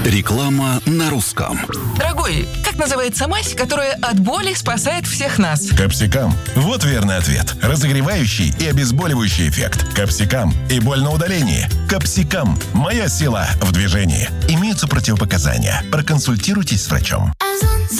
Реклама на русском. Дорогой, как называется мазь, которая от боли спасает всех нас? Капсикам. Вот верный ответ. Разогревающий и обезболивающий эффект. Капсикам. И боль на удалении. Капсикам. Моя сила в движении. Имеются противопоказания. Проконсультируйтесь с врачом.